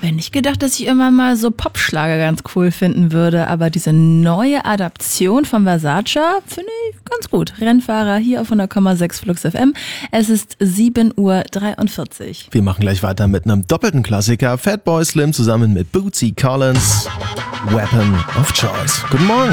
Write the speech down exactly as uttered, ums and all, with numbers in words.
hätte nicht gedacht, dass ich immer mal so Popschlager ganz cool finden würde, aber diese neue Adaption von Versace finde ich ganz gut. Rennfahrer hier auf hundert Komma sechs Flux F M. Es ist sieben Uhr dreiundvierzig. Wir machen gleich weiter mit einem doppelten Klassiker. Fatboy Slim zusammen mit Bootsy Collins. Weapon of Choice. Guten Morgen.